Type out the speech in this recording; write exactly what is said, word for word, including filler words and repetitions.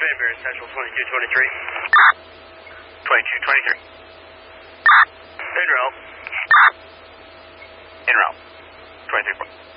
Vanbury, Central twenty-two twenty-three. twenty-two twenty-three. En route. En route. twenty-three.